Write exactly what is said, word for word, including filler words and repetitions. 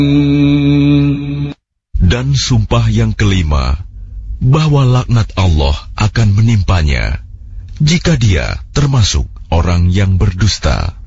Dan sumpah yang kelima, bahwa laknat Allah akan menimpanya jika dia termasuk orang yang berdusta.